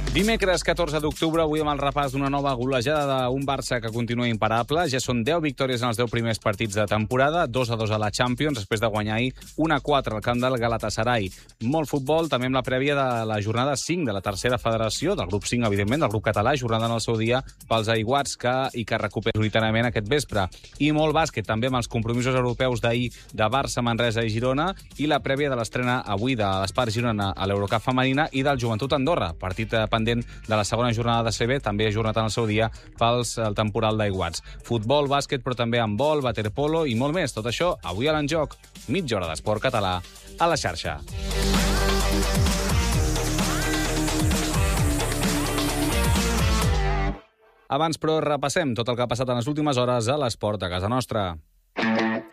Dimecres 14 d'octubre, avui amb el repàs d'una nova golejada d'un Barça que continua imparable. Ja són 10 victòries en els 10 primers partits de temporada, 2-2 a la Champions, després de guanyar ahir 1-4 al camp del Galatasaray. Molt futbol, també amb la prèvia de la jornada 5 de la tercera federació, del grup 5, evidentment, del grup català, jornada en el seu dia pels aiguats que recuperen prioritàriament aquest vespre. I molt bàsquet, també amb els compromisos europeus d'ahir de Barça, Manresa i Girona, i la prèvia de l'estrena avui de l'Espart Girona a l'Eurocup femenina i del Joventut Andorra, partit pendent de la segona jornada de CB, també ajornat en el seu dia pels el temporal d'aiguats. Futbol, bàsquet, però també handbol, waterpolo i molt més. Tot això avui a l'Enjoc. Mitja hora d'esport català a la xarxa. Abans, però, repassem tot el que ha passat en les últimes hores a l'esport a casa nostra.